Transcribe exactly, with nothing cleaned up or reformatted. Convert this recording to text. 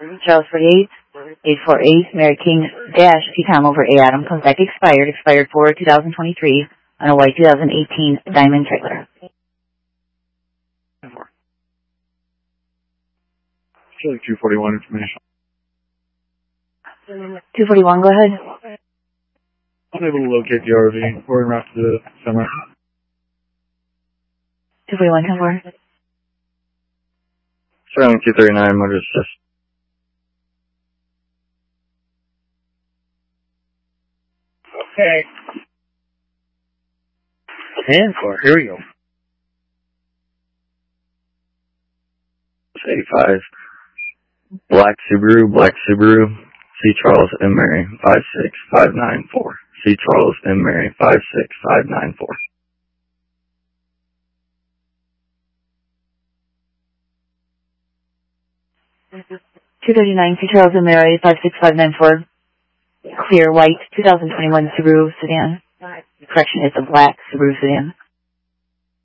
Charles forty-eight, eight four eight, Mary King dash P Tom over A Adam comes back expired, expired for two thousand twenty-three on a white two thousand eighteen Diamond trailer. Chili two forty-one information. two forty-one, go ahead. I'm able to locate the R V. We're en route to the semi. two forty-one, ten four. Sterling two thirty-nine, motor assist. Okay. ten four, here we go. eighty-five. Black Subaru, Black Subaru. C. Charles and Mary, five six five nine four. C. Charles and Mary, five six five nine four. two thirty-nine, C. Charles and Mary, five six five nine four. Clear white two thousand twenty-one Subaru sedan. Correction, it's a black Subaru sedan.